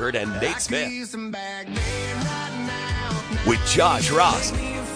Shepard and Nate Smith. With Josh Ross,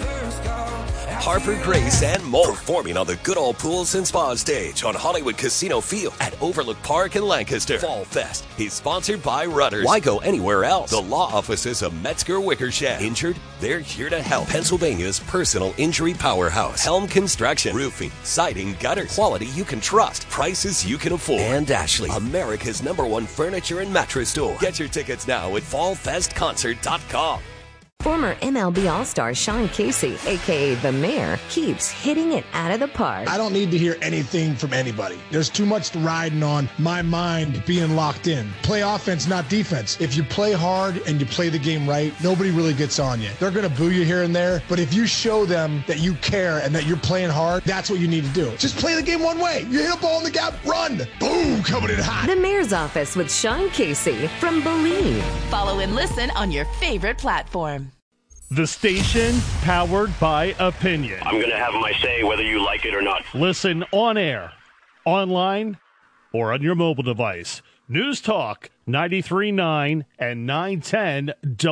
Harper Grace, and more. Performing on the Goodall Pools and Spa stage on Hollywood Casino Field at Overlook Park in Lancaster. Fall Fest is sponsored by Rudders. Why go anywhere else? The law offices of Metzger Wickersham. Injured? They're here to help. Pennsylvania's personal injury powerhouse. Helm Construction. Roofing, siding, gutters. Quality you can trust. Prices you can afford. And Ashley, America's #1 furniture and mattress store. Get your tickets now at fallfestconcert.com. Former MLB All-Star Sean Casey, a.k.a. The Mayor, keeps hitting it out of the park. I don't need to hear anything from anybody. There's too much riding on my mind being locked in. Play offense, not defense. If you play hard and you play the game right, nobody really gets on you. They're going to boo you here and there, but if you show them that you care and that you're playing hard, that's what you need to do. Just play the game one way. You hit a ball in the gap, run. Boom, coming in hot. The Mayor's Office with Sean Casey from Believe. Follow and listen on your favorite platform. The station powered by opinion. I'm going to have my say whether you like it or not. Listen on air, online, or on your mobile device. News Talk 93.9 and 910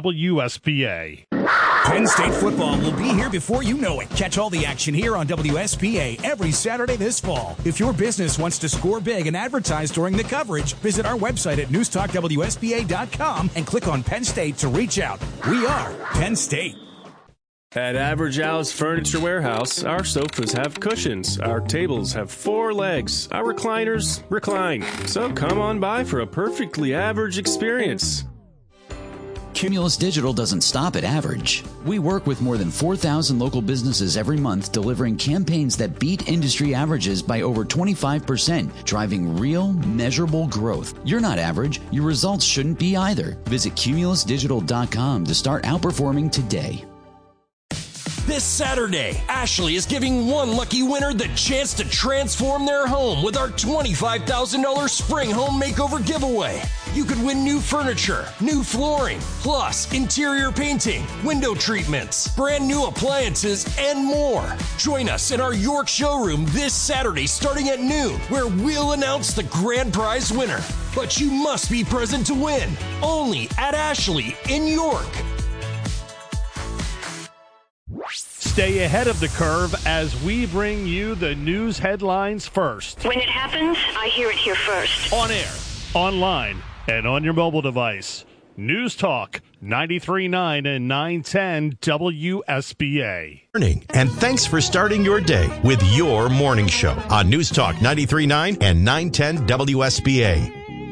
WSPA. Penn State football will be here before you know it. Catch all the action here on WSPA every Saturday this fall. If your business wants to score big and advertise during the coverage, visit our website at newstalkwspa.com and click on Penn State to reach out. We are Penn State. At Average Al's Furniture Warehouse, our sofas have cushions, our tables have 4 legs, our recliners recline. So come on by for a perfectly average experience. Cumulus Digital doesn't stop at average. We work with more than 4,000 local businesses every month, delivering campaigns that beat industry averages by over 25%, driving real, measurable growth. You're not average. Your results shouldn't be either. Visit cumulusdigital.com to start outperforming today. This Saturday, Ashley is giving one lucky winner the chance to transform their home with our $25,000 Spring Home Makeover giveaway. You could win new furniture, new flooring, plus interior painting, window treatments, brand new appliances, and more. Join us in our York showroom this Saturday starting at noon, where we'll announce the grand prize winner. But you must be present to win. Only at Ashley in York. Stay ahead of the curve as we bring you the news headlines first. When it happens, I hear it here first. On air, online, and on your mobile device. News Talk 93.9 and 910 WSBA. And thanks for starting your day with your morning show on News Talk 93.9 and 910 WSBA.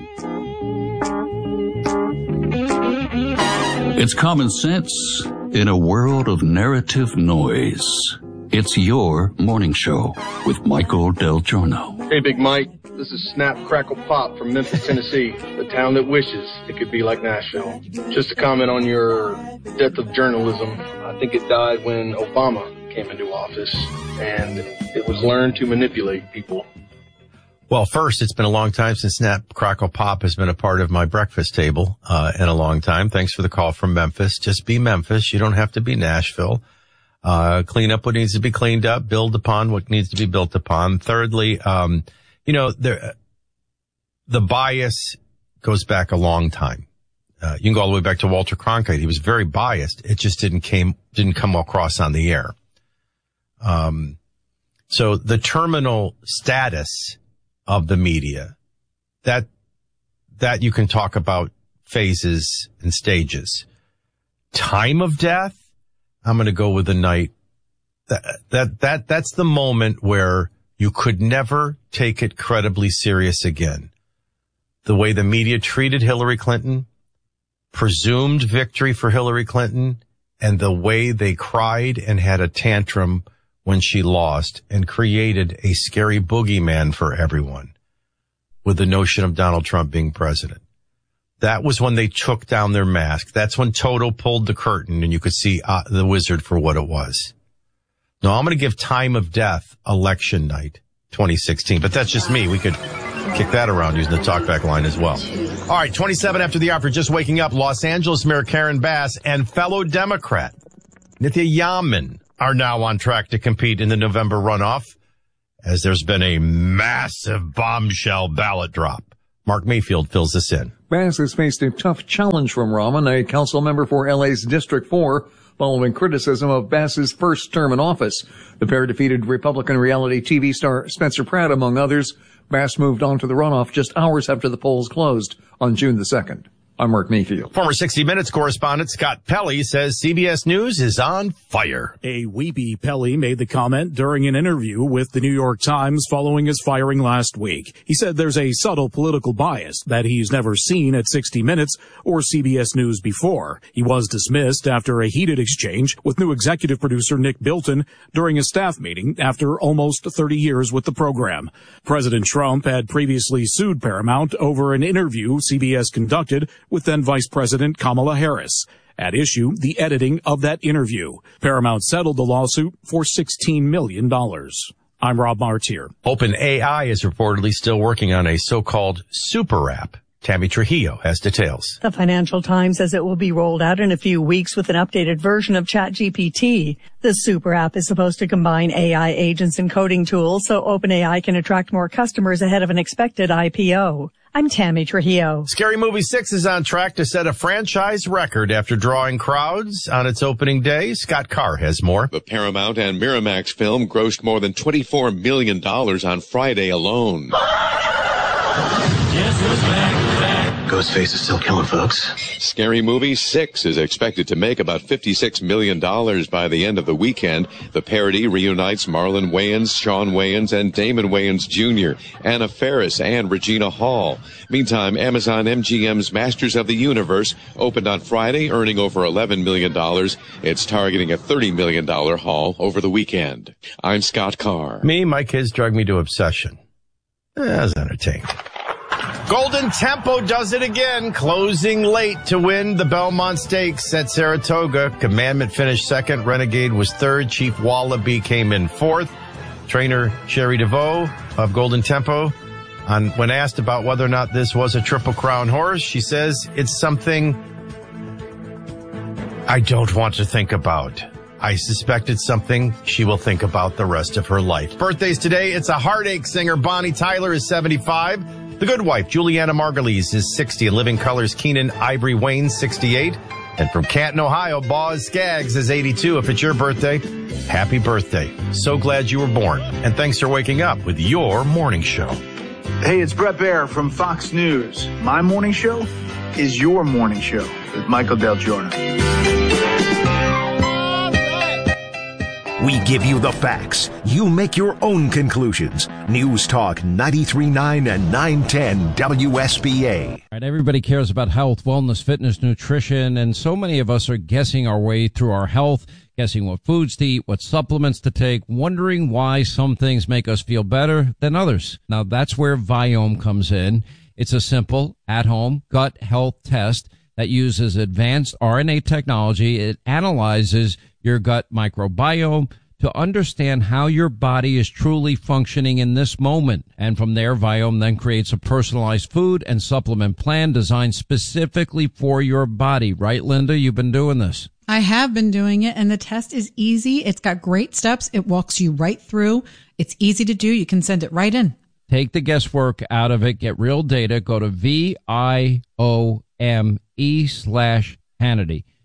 It's common sense in a world of narrative noise. It's your morning show with Michael Del Giorno. Hey, Big Mike. This is Snap, Crackle, Pop from Memphis, Tennessee, the town that wishes it could be like Nashville. Just to comment on your death of journalism, I think it died when Obama came into office, and it was learned to manipulate people. Well, first, it's been a long time since Snap, Crackle, Pop has been a part of my breakfast table in a long time. Thanks for the call from Memphis. Just be Memphis. You don't have to be Nashville. Clean up what needs to be cleaned up, build upon what needs to be built upon. Thirdly, the bias goes back a long time. You can go all the way back to Walter Cronkite. He was very biased. It just didn't come across on the air. So the terminal status of the media, that you can talk about phases and stages. Time of death, I'm going to go with the night. That's the moment where you could never take it credibly serious again. The way the media treated Hillary Clinton, presumed victory for Hillary Clinton, and the way they cried and had a tantrum when she lost and created a scary boogeyman for everyone with the notion of Donald Trump being president. That was when they took down their mask. That's when Toto pulled the curtain and you could see the wizard for what it was. Now, I'm going to give time of death election night 2016, but that's just me. We could kick that around using the talkback line as well. All right, 27 after the hour for just waking up. Los Angeles Mayor Karen Bass and fellow Democrat Nithya Yaman are now on track to compete in the November runoff, as there's been a massive bombshell ballot drop Mark Mayfield fills us in. Bass has faced a tough challenge from Rahman, a council member for LA's District 4, following criticism of Bass's first term in office. The pair defeated Republican reality TV star Spencer Pratt, among others. Bass moved on to the runoff just hours after the polls closed on June the 2nd. I'm Mark Mayfield. Former 60 Minutes correspondent Scott Pelley says CBS News is on fire. A weepy Pelley made the comment during an interview with the New York Times following his firing last week. He said there's a subtle political bias that he's never seen at 60 Minutes or CBS News before. He was dismissed after a heated exchange with new executive producer Nick Bilton during a staff meeting after almost 30 years with the program. President Trump had previously sued Paramount over an interview CBS conducted with then Vice President Kamala Harris. At issue, the editing of that interview. Paramount settled the lawsuit for $16 million. I'm Rob Martier. OpenAI is reportedly still working on a so-called super app. Tammy Trujillo has details. The Financial Times says it will be rolled out in a few weeks with an updated version of ChatGPT. The super app is supposed to combine AI agents and coding tools so OpenAI can attract more customers ahead of an expected IPO. I'm Tammy Trujillo. Scary Movie 6 is on track to set a franchise record after drawing crowds on its opening day. Scott Carr has more. The Paramount and Miramax film grossed more than $24 million on Friday alone. Guess who's back? Ghostface is still killing folks. Scary Movie 6 is expected to make about $56 million by the end of the weekend. The parody reunites Marlon Wayans, Sean Wayans, and Damon Wayans Jr., Anna Faris, and Regina Hall. Meantime, Amazon MGM's Masters of the Universe opened on Friday, earning over $11 million. It's targeting a $30 million haul over the weekend. I'm Scott Carr. My kids drug me to Obsession. I was entertained. Golden Tempo does it again, closing late to win the Belmont Stakes at Saratoga. Commandment finished second. Renegade was third. Chief Wallaby came in fourth. Trainer Sherry DeVoe of Golden Tempo, when asked about whether or not this was a Triple Crown horse, she says it's something I don't want to think about. I suspect it's something she will think about the rest of her life. Birthdays today, it's a heartache singer. Bonnie Tyler is 75. The Good Wife, Juliana Margulies, is 60. In Living Colors, Keenan Ivory Wayne, 68. And from Canton, Ohio, Boz Skaggs is 82. If it's your birthday, happy birthday. So glad you were born. And thanks for waking up with your morning show. Hey, it's Brett Baer from Fox News. My morning show is your morning show with Michael Del Giorno. We give you the facts. You make your own conclusions. News Talk 93.9 and 910 WSBA. All right, everybody cares about health, wellness, fitness, nutrition, and so many of us are guessing our way through our health, guessing what foods to eat, what supplements to take, wondering why some things make us feel better than others. Now, that's where Viome comes in. It's a simple, at-home gut health test that uses advanced RNA technology. It analyzes your gut microbiome to understand how your body is truly functioning in this moment. And from there, Viome then creates a personalized food and supplement plan designed specifically for your body. Right, Linda? You've been doing this. I have been doing it, and the test is easy. It's got great steps. It walks you right through. It's easy to do. You can send it right in. Take the guesswork out of it. Get real data. Go to VIOME/Hannity.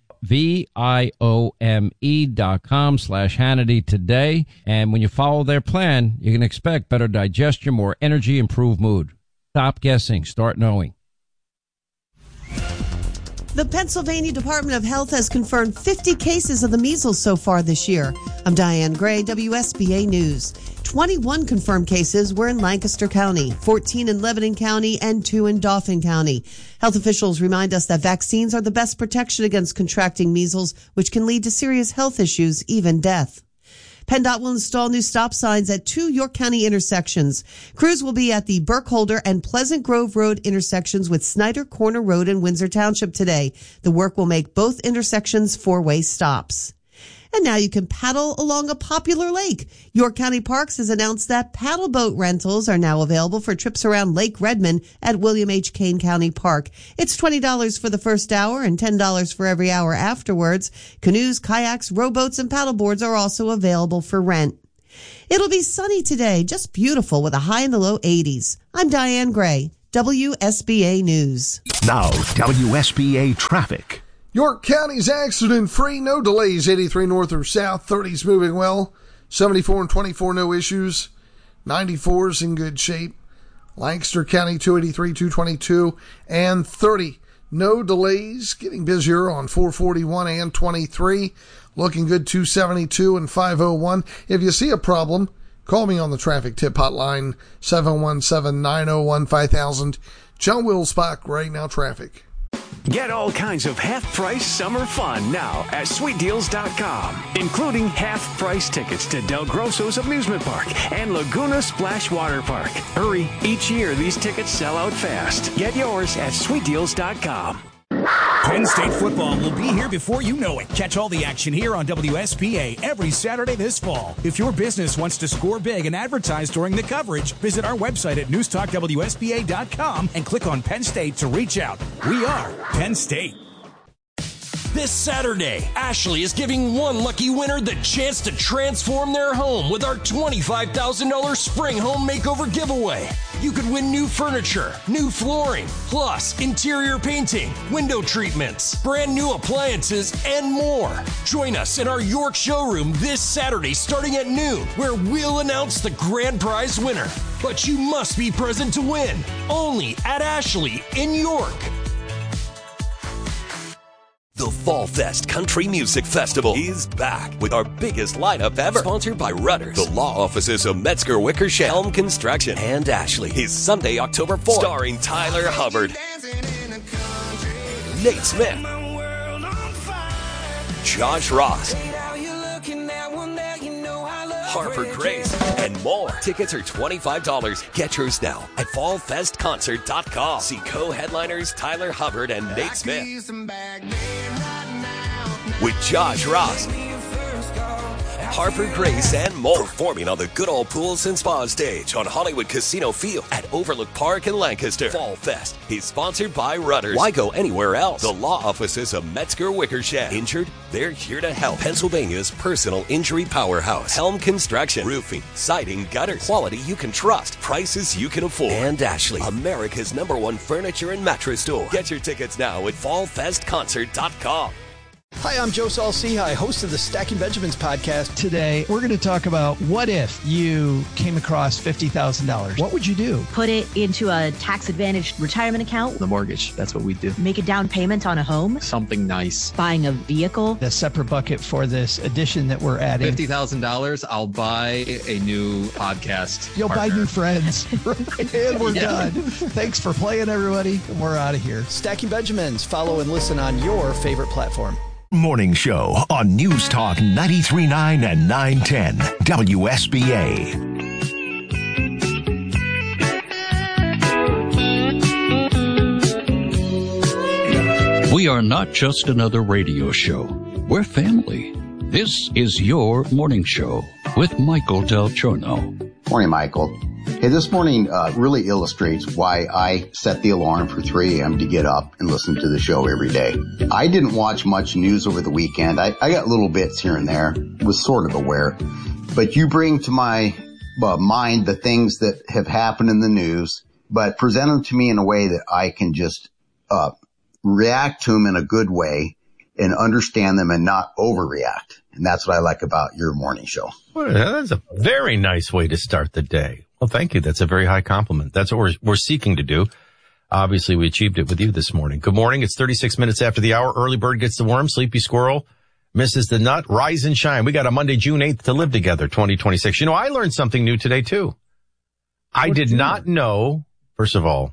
VIOME.com/Hannity today. And when you follow their plan, you can expect better digestion, more energy, improved mood. Stop guessing. Start knowing. The Pennsylvania Department of Health has confirmed 50 cases of the measles so far this year. I'm Diane Gray, WSBA News. 21 confirmed cases were in Lancaster County, 14 in Lebanon County, and 2 in Dauphin County. Health officials remind us that vaccines are the best protection against contracting measles, which can lead to serious health issues, even death. PennDOT will install new stop signs at 2 York County intersections. Crews will be at the Burkholder and Pleasant Grove Road intersections with Snyder Corner Road in Windsor Township today. The work will make both intersections 4-way stops. And now you can paddle along a popular lake. York County Parks has announced that paddle boat rentals are now available for trips around Lake Redmond at William H. Kane County Park. It's $20 for the first hour and $10 for every hour afterwards. Canoes, kayaks, rowboats, and paddleboards are also available for rent. It'll be sunny today, just beautiful with a high in the low 80s. I'm Diane Gray, WSBA News. Now, WSBA traffic. York County's accident-free, no delays. 83 north or south, 30's moving well. 74 and 24, no issues. 94's in good shape. Lancaster County, 283, 222, and 30. No delays. Getting busier on 441 and 23. Looking good, 272 and 501. If you see a problem, call me on the traffic tip hotline, 717-901-5000. John Wilsbach, Right Now Traffic. Get all kinds of half-price summer fun now at SweetDeals.com, including half-price tickets to Del Grosso's Amusement Park and Laguna Splash Water Park. Hurry, each year these tickets sell out fast. Get yours at SweetDeals.com. Penn State football will be here before you know it. Catch all the action here on WSPA every Saturday this fall. If your business wants to score big and advertise during the coverage, visit our website at newstalkwspa.com and click on Penn State to reach out. We are Penn State. This Saturday, Ashley is giving one lucky winner the chance to transform their home with our $25,000 spring home makeover giveaway. You could win new furniture, new flooring, plus interior painting, window treatments, brand new appliances, and more. Join us in our York showroom this Saturday starting at noon, where we'll announce the grand prize winner. But you must be present to win. Only at Ashley in York. The Fall Fest Country Music Festival is back with our biggest lineup ever. Sponsored by Rudders, the law offices of Metzger Wickersham, Helm Construction, and Ashley. Is Sunday, October 4th. Starring Tyler Hubbard, Nate Smith, Josh Ross, Harper Grace, and more. Tickets are $25. Get yours now at fallfestconcert.com. See co-headliners Tyler Hubbard and Nate Smith with Josh Ross, Harper Grace, and more. Performing on the Good Old Pools and Spa stage on Hollywood Casino Field at Overlook Park in Lancaster. Fall Fest is sponsored by Rudders. Why go anywhere else? The law offices of Metzger Wickersham. Injured? They're here to help. Pennsylvania's personal injury powerhouse. Helm Construction. Roofing, siding, gutters. Quality you can trust. Prices you can afford. And Ashley, America's #1 furniture and mattress store. Get your tickets now at fallfestconcert.com. Hi, I'm Joe Saul-Sehy, host of the Stacking Benjamins podcast. Today, we're going to talk about what if you came across $50,000? What would you do? Put it into a tax-advantaged retirement account. The mortgage. That's what we do. Make a down payment on a home. Something nice. Buying a vehicle. A separate bucket for this addition that we're adding. $50,000, I'll buy a new podcast. You'll buy new friends. And we're done. Thanks for playing, everybody. We're out of here. Stacking Benjamins. Follow and listen on your favorite platform. Morning Show on News Talk 93.9 and 910 WSBA. We are not just another radio show. We're family. This is your morning show with Michael Del Giorno. Morning, Michael. Hey, this morning really illustrates why I set the alarm for 3 a.m. to get up and listen to the show every day. I didn't watch much news over the weekend. I got little bits here and there, was sort of aware. But you bring to my mind the things that have happened in the news, but present them to me in a way that I can just react to them in a good way and understand them and not overreact. And that's what I like about your morning show. Well, that's a very nice way to start the day. Well, thank you. That's a very high compliment. That's what we're seeking to do. Obviously, we achieved it with you this morning. Good morning. It's 36 minutes after the hour. Early bird gets the worm. Sleepy squirrel misses the nut. Rise and shine. We got a Monday, June 8th to live together, 2026. You know, I learned something new today, too. I did not know, first of all,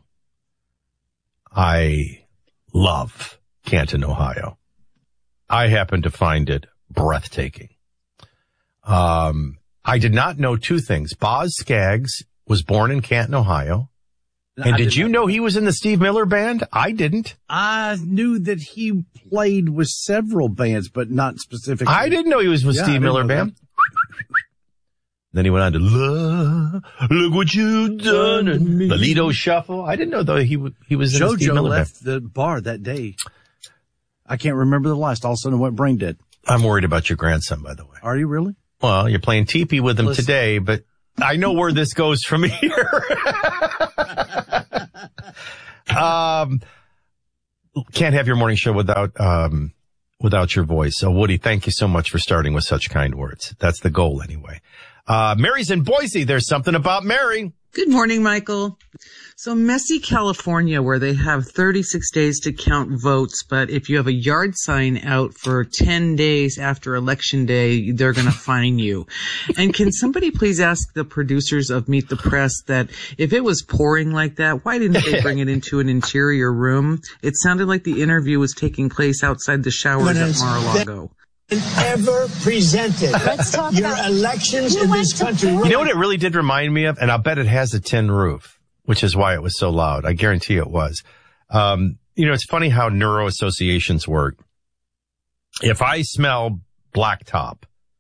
I love Canton, Ohio. I happen to find it breathtaking. I did not know two things. Boz Scaggs was born in Canton, Ohio. And did you know he was in the Steve Miller Band? I didn't. I knew that he played with several bands, but not specifically. I didn't know he was with Steve Miller Band. Then he went on to Look What You Done, and the Lido Shuffle. I didn't know, though, he was in the Steve Miller Band. left the bar that day. I can't remember the last. All of a sudden, what Brain did. I'm worried about your grandson, by the way. Are you really? Well, you're playing teepee with him today, but I know where this goes from here. Can't have your morning show without your voice. So, Woody, thank you so much for starting with such kind words. That's the goal anyway. Mary's in Boise. There's something about Mary. Good morning, Michael. So messy California, where they have 36 days to count votes, but if you have a yard sign out for 10 days after Election Day, they're going to fine you. And can somebody please ask the producers of Meet the Press that if it was pouring like that, why didn't they bring it into an interior room? It sounded like the interview was taking place outside the showers at Mar-a-Lago. Ever presented. Let's talk your about elections in this country. You know what it really did remind me of? And I'll bet it has a tin roof, which is why it was so loud. I guarantee it was. It's funny how neuro associations work. If I smell blacktop,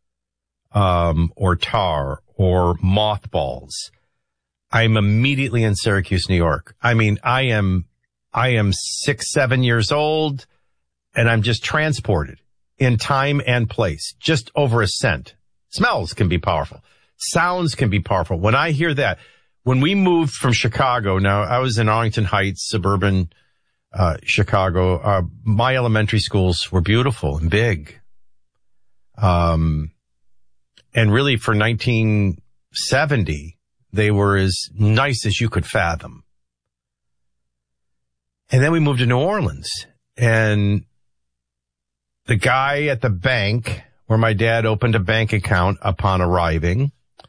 or tar or mothballs, I'm immediately in Syracuse, New York. I mean, I am 6-7 years old and I'm just transported in time and place, just over a scent. Smells can be powerful. Sounds can be powerful. When I hear that, when we moved from Chicago, now I was in Arlington Heights, suburban Chicago. My elementary schools were beautiful and big. And really for 1970, they were as nice as you could fathom. And then we moved to New Orleans, and the guy at the bank where my dad opened a bank account upon arriving,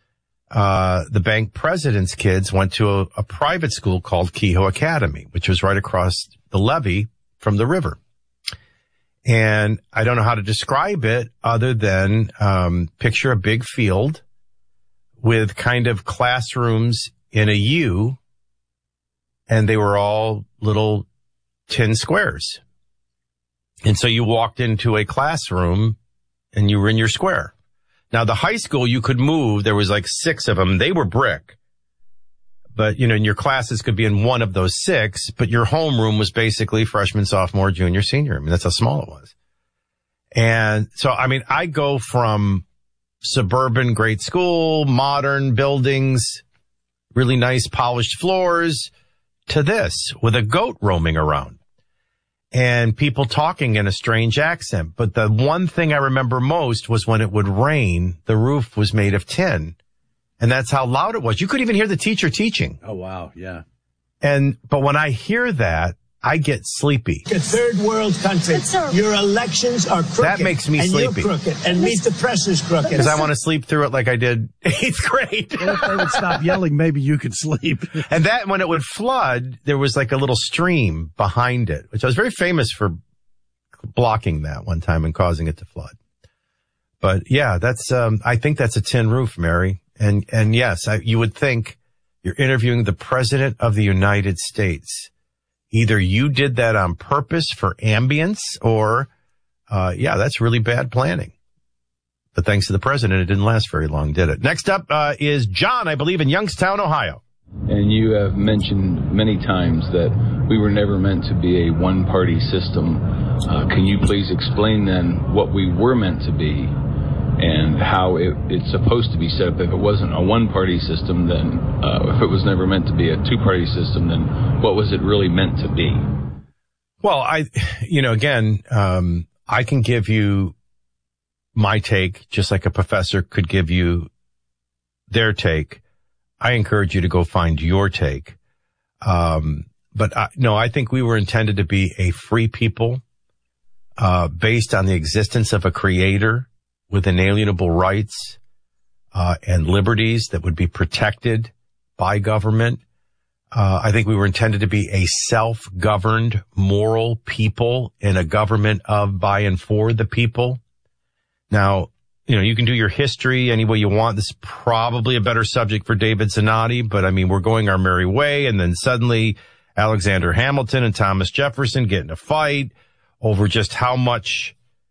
the bank president's kids went to a private school called Kehoe Academy, which was right across the levee from the river. And I don't know how to describe it other than picture a big field with kind of classrooms in a U, and they were all little tin squares. And so you walked into a classroom and you were in your square. Now, the high school you could move, there was like 6 of them. They were brick. But, and your classes could be in one of those 6, but your homeroom was basically freshman, sophomore, junior, senior. I mean, that's how small it was. And so, I go from suburban great school, modern buildings, really nice polished floors, to this with a goat roaming around and people talking in a strange accent. But the one thing I remember most was when it would rain, the roof was made of tin, and that's how loud it was. You could even hear the teacher teaching. Oh, wow. Yeah. But when I hear that, I get sleepy. A third world country. Your elections are crooked. That makes me sleepy. You're crooked. And Meet the Press is crooked. Because I want to sleep through it like I did 8th grade. Well, if they would stop yelling, maybe you could sleep. And that, when it would flood, there was like a little stream behind it, which I was very famous for blocking that one time and causing it to flood. But yeah, that's, I think that's a tin roof, Mary. And yes, you would think you're interviewing the President of the United States. Either you did that on purpose for ambience or, that's really bad planning. But thanks to the president, it didn't last very long, did it? Next up, is John, I believe, in Youngstown, Ohio. And you have mentioned many times that we were never meant to be a one-party system. Can you please explain then what we were meant to be and how it's supposed to be set up? If it wasn't a one-party system, then if it was never meant to be a two-party system, then what was it really meant to be? Well, I can give you my take just like a professor could give you their take. I encourage you to go find your take. But I think we were intended to be a free people based on the existence of a creator with inalienable rights and liberties that would be protected by government. I think we were intended to be a self-governed, moral people in a government of, by, and for the people. Now, you can do your history any way you want. This is probably a better subject for David Zanotti, but we're going our merry way. And then suddenly Alexander Hamilton and Thomas Jefferson get in a fight over just how much,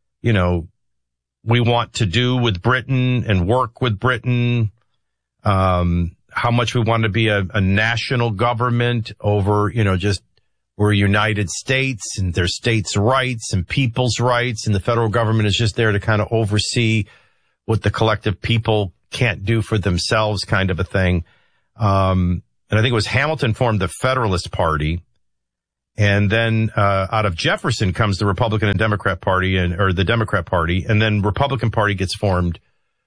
we want to do with Britain and work with Britain, how much we want to be a national government over, just we're a United States and there's states' rights and people's rights, and the federal government is just there to kind of oversee what the collective people can't do for themselves, kind of a thing. And And I think it was Hamilton formed the Federalist Party. And then out of Jefferson comes the Republican and Democrat Party, or the Democrat Party. And then Republican Party gets formed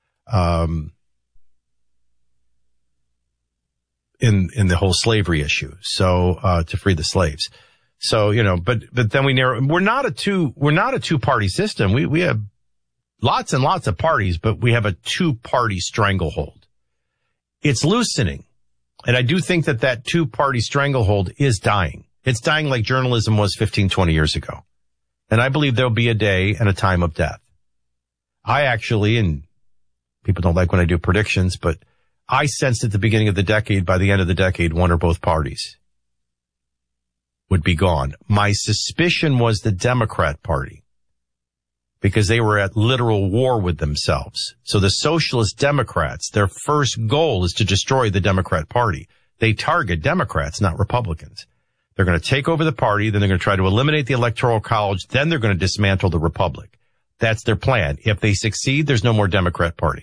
in the whole slavery issue. So to free the slaves. So, but then we're not a two-party system. We have lots and lots of parties, but we have a two-party stranglehold. It's loosening. And I do think that two-party stranglehold is dying. It's dying like journalism was 15, 20 years ago. And I believe there'll be a day and a time of death. I actually, and people don't like when I do predictions, but I sensed at the beginning of the decade, by the end of the decade, one or both parties would be gone. My suspicion was the Democrat Party, because they were at literal war with themselves. So the Socialist Democrats, their first goal is to destroy the Democrat Party. They target Democrats, not Republicans. They're going to take over the party, then they're going to try to eliminate the Electoral College, then they're going to dismantle the Republic. That's their plan. If they succeed, there's no more Democrat Party.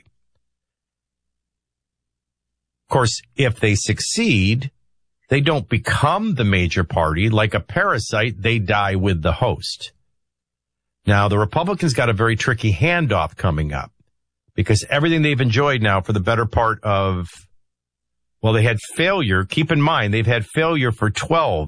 Of course, if they succeed, they don't become the major party. Like a parasite, they die with the host. Now, the Republicans got a very tricky handoff coming up, because everything they've enjoyed now for the better part of, well, they had failure. Keep in mind, they've had failure for 12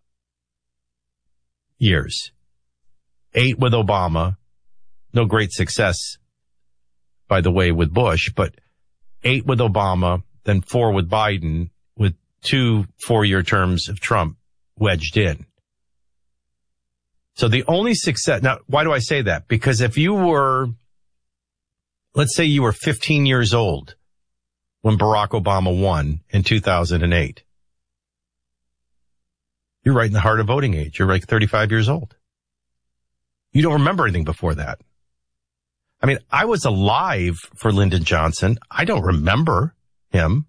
years. 8 with Obama. No great success, by the way, with Bush, but 8 with Obama, then 4 with Biden, with 2 4-year terms of Trump wedged in. So the only success, now, why do I say that? Because if you were, let's say you were 15 years old when Barack Obama won in 2008, you're right in the heart of voting age. You're like 35 years old. You don't remember anything before that. I mean, I was alive for Lyndon Johnson. I don't remember him.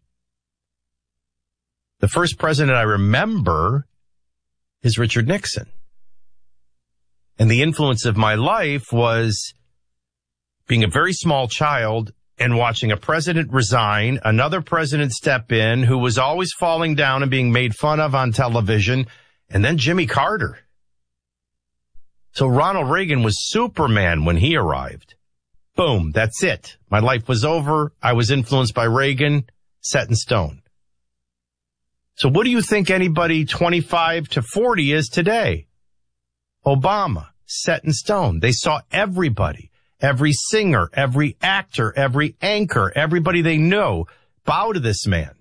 The first president I remember is Richard Nixon. And the influence of my life was being a very small child and watching a president resign, another president step in who was always falling down and being made fun of on television, and then Jimmy Carter. So Ronald Reagan was Superman when he arrived. Boom, that's it. My life was over. I was influenced by Reagan, set in stone. So what do you think anybody 25 to 40 is today? Obama, set in stone. They saw everybody, every singer, every actor, every anchor, everybody they know bow to this man.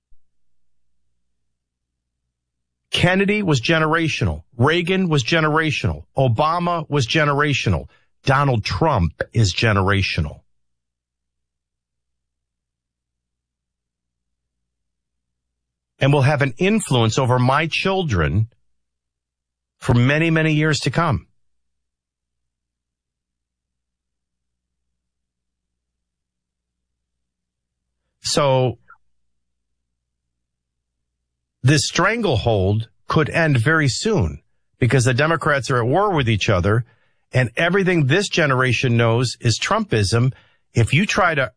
Kennedy was generational. Reagan was generational. Obama was generational. Donald Trump is generational. And will have an influence over my children for many, many years to come. So this stranglehold could end very soon, because the Democrats are at war with each other, and everything this generation knows is Trumpism. If you try to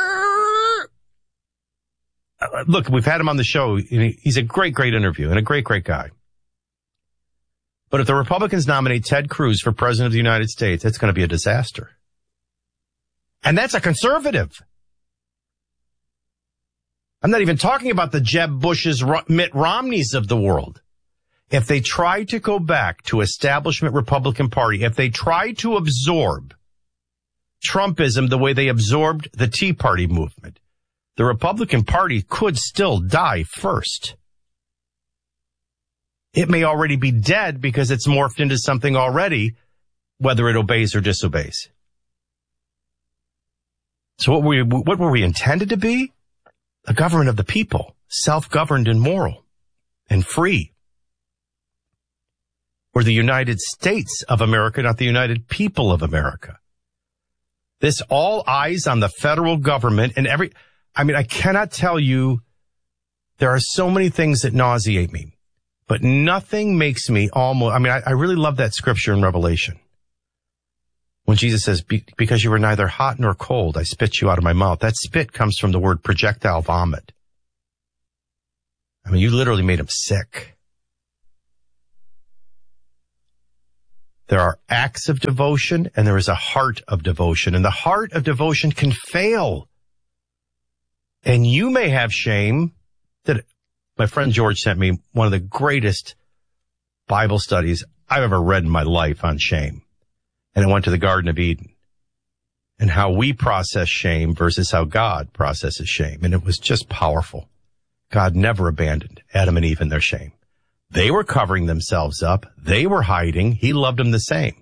look, we've had him on the show. He's a great, great interview and a great, great guy. But if the Republicans nominate Ted Cruz for president of the United States, it's going to be a disaster. And that's a conservative. I'm not even talking about the Jeb Bushes, Mitt Romneys of the world. If they try to go back to establishment Republican Party, if they try to absorb Trumpism the way they absorbed the Tea Party movement, the Republican Party could still die first. It may already be dead because it's morphed into something already, whether it obeys or disobeys. So what were we intended to be? A government of the people, self-governed and moral and free. We're the United States of America, not the United People of America. This all eyes on the federal government and I cannot tell you, there are so many things that nauseate me. But nothing makes me I really love that scripture in Revelation. When Jesus says, because you were neither hot nor cold, I spit you out of my mouth. That spit comes from the word projectile vomit. I mean, you literally made them sick. There are acts of devotion and there is a heart of devotion, and the heart of devotion can fail. And you may have shame. That my friend George sent me one of the greatest Bible studies I've ever read in my life on shame. And it went to the Garden of Eden and how we process shame versus how God processes shame. And it was just powerful. God never abandoned Adam and Eve in their shame. They were covering themselves up. They were hiding. He loved them the same.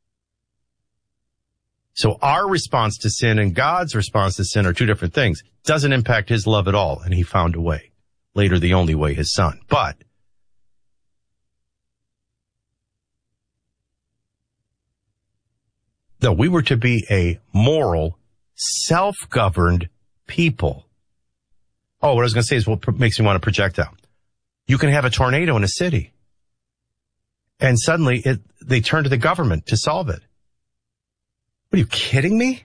So our response to sin and God's response to sin are two different things. Doesn't impact his love at all. And he found a way. Later, the only way, his son. But no, we were to be a moral, self-governed people. Oh, what I was going to say is what makes me want to project out. You can have a tornado in a city, and suddenly they turn to the government to solve it. What, are you kidding me?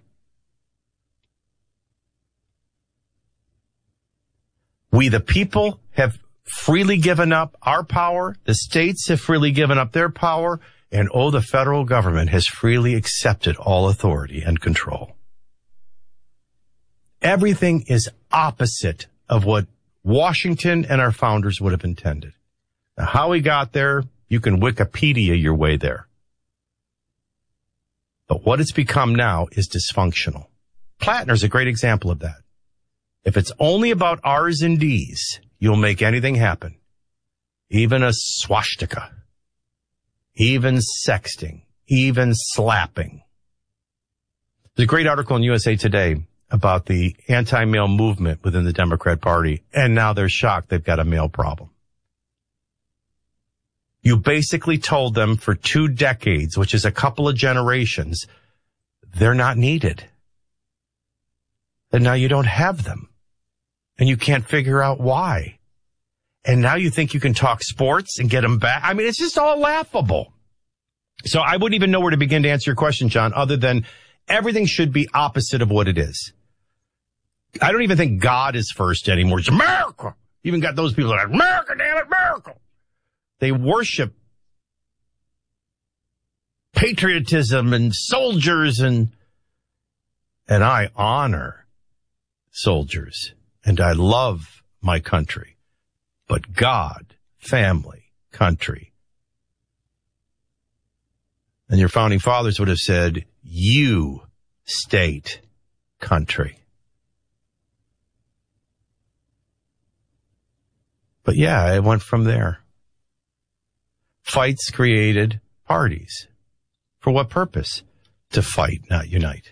We, the people, have freely given up our power. The states have freely given up their power. And, the federal government has freely accepted all authority and control. Everything is opposite of what Washington and our founders would have intended. Now, how we got there, you can Wikipedia your way there. But what it's become now is dysfunctional. Plattner's a great example of that. If it's only about R's and D's, you'll make anything happen. Even a swastika. Even sexting. Even slapping. There's a great article in USA Today about the anti-male movement within the Democrat Party, and now they're shocked they've got a male problem. You basically told them for 2 decades, which is a couple of generations, they're not needed. And now you don't have them. And you can't figure out why. And now you think you can talk sports and get them back. I mean, it's just all laughable. So I wouldn't even know where to begin to answer your question, John, other than everything should be opposite of what it is. I don't even think God is first anymore. It's America. You even got those people that are America, damn it, America. They worship patriotism and soldiers, and I honor soldiers and I love my country. But God, family, country. And your founding fathers would have said, you, state, country. But yeah, it went from there. Fights created parties. For what purpose? To fight, not unite.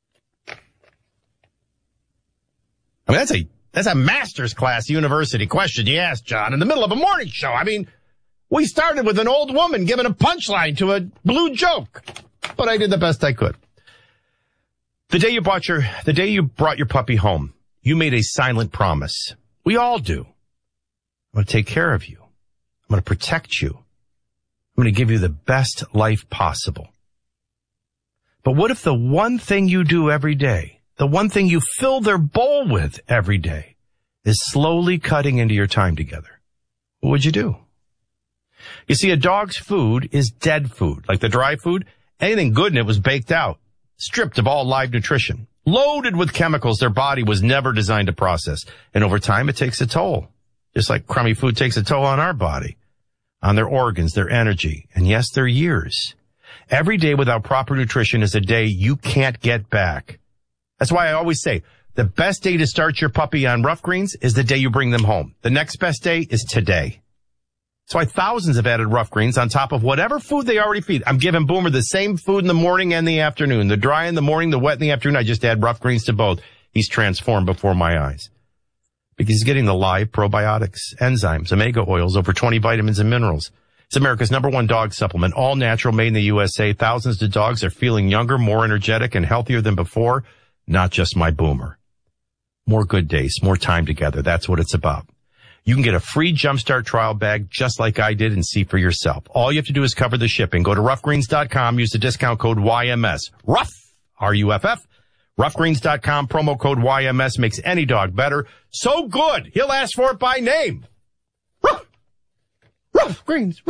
I mean, that's a master's class university question you asked, John, in the middle of a morning show. I mean, we started with an old woman giving a punchline to a blue joke, but I did the best I could. The day you brought your puppy home, you made a silent promise. We all do. I'm going to take care of you. I'm going to protect you. I'm going to give you the best life possible. But what if the one thing you do every day, the one thing you fill their bowl with every day, is slowly cutting into your time together? What would you do? You see, a dog's food is dead food. Like the dry food, anything good in it was baked out, stripped of all live nutrition, loaded with chemicals their body was never designed to process. And over time, it takes a toll. Just like crummy food takes a toll on our body, on their organs, their energy, and yes, their years. Every day without proper nutrition is a day you can't get back. That's why I always say the best day to start your puppy on Rough Greens is the day you bring them home. The next best day is today. That's why thousands have added Rough Greens on top of whatever food they already feed. I'm giving Boomer the same food in the morning and the afternoon. The dry in the morning, the wet in the afternoon. I just add Rough Greens to both. He's transformed before my eyes. Because he's getting the live probiotics, enzymes, omega oils, over 20 vitamins and minerals. It's America's #1 dog supplement, all natural, made in the USA. Thousands of dogs are feeling younger, more energetic, and healthier than before. Not just my Boomer. More good days, more time together. That's what it's about. You can get a free Jumpstart trial bag just like I did and see for yourself. All you have to do is cover the shipping. Go to roughgreens.com, use the discount code YMS. Rough, R-U-F-F. Roughgreens.com, promo code YMS makes any dog better. So good, he'll ask for it by name. Rough greens.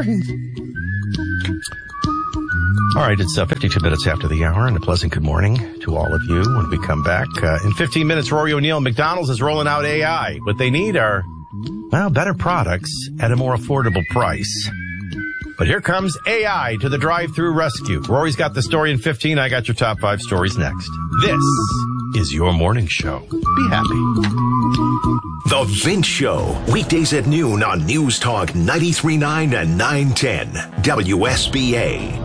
All right, it's 52 minutes after the hour, and a pleasant good morning to all of you when we come back. In 15 minutes, Rory O'Neill, McDonald's is rolling out AI. What they need are, well, better products at a more affordable price. But here comes AI to the drive-thru rescue. Rory's got the story in 15. I got your top 5 stories next. This is your morning show. Be happy. The Vince Show, weekdays at noon on News Talk 93.9 and 910 WSBA.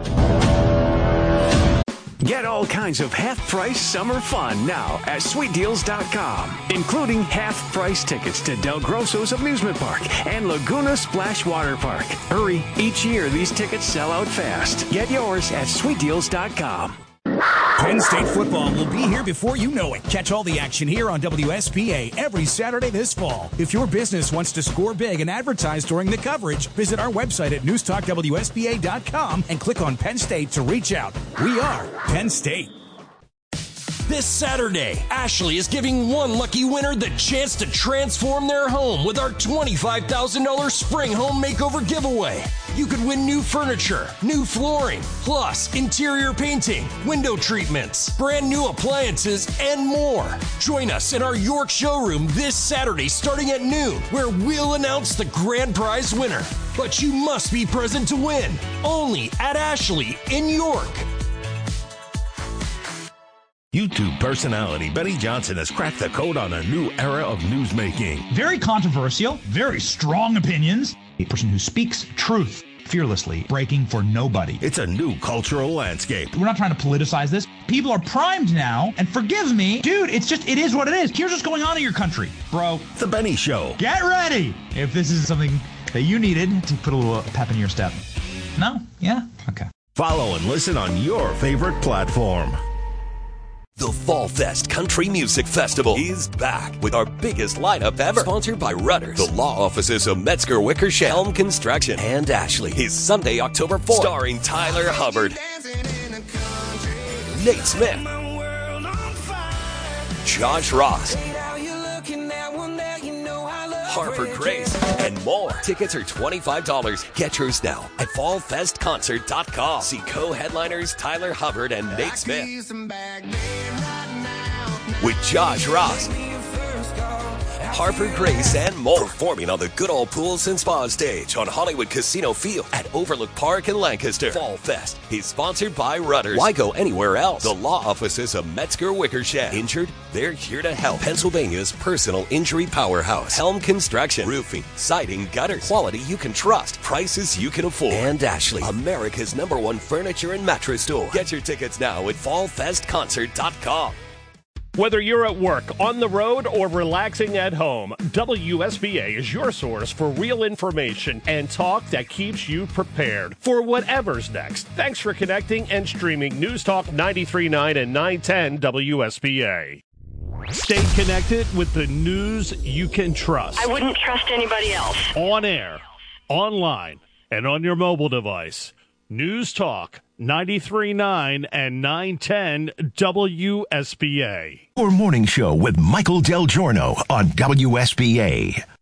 Get all kinds of half-price summer fun now at SweetDeals.com, including half-price tickets to Del Grosso's Amusement Park and Laguna Splash Water Park. Hurry, each year these tickets sell out fast. Get yours at SweetDeals.com. Penn State football will be here before you know it. Catch all the action here on WSPA every Saturday this fall. If your business wants to score big and advertise during the coverage, visit our website at newstalkwspa.com and click on Penn State to reach out. We are Penn State. This Saturday, Ashley is giving one lucky winner the chance to transform their home with our $25,000 spring home makeover giveaway. You could win new furniture, new flooring, plus interior painting, window treatments, brand new appliances, and more. Join us in our York showroom this Saturday starting at noon, where we'll announce the grand prize winner. But you must be present to win. Only at Ashley in York. YouTube personality Benny Johnson has cracked the code on a new era of newsmaking. Very controversial, very strong opinions. A person who speaks truth fearlessly, breaking for nobody. It's a new cultural landscape. We're not trying to politicize this. People are primed now, and forgive me, dude, it is what it is. Here's what's going on in your country, bro. The Benny Show. Get ready if this is something that you needed to put a little pep in your step. No? Yeah? Okay. Follow and listen on your favorite platform. The Fall Fest Country Music Festival is back with our biggest lineup ever. Sponsored by Rudders, the law offices of Metzger Wickersham, Helm Construction, and Ashley. Is Sunday, October 4th. Starring Tyler Hubbard, Nate Smith, Josh Ross, Harper Grace, and more. Tickets are $25. Get yours now at fallfestconcert.com. See co-headliners Tyler Hubbard and Nate Smith with Josh Ross, Harper Grace, and more. Performing on the good old pools and spa stage on Hollywood Casino Field at Overlook Park in Lancaster. Fall Fest is sponsored by Rudders. Why go anywhere else? The law offices of Metzger Wickersham. Injured? They're here to help. Pennsylvania's personal injury powerhouse. Helm Construction. Roofing, siding, gutters. Quality you can trust. Prices you can afford. And Ashley, America's #1 furniture and mattress store. Get your tickets now at fallfestconcert.com. Whether you're at work, on the road, or relaxing at home, WSBA is your source for real information and talk that keeps you prepared for whatever's next. Thanks for connecting and streaming News Talk 93.9 and 910 WSBA. Stay connected with the news you can trust. I wouldn't trust anybody else. On air, online, and on your mobile device. News Talk 93.9 and 910 WSBA. Your morning show with Michael Del Giorno on WSBA.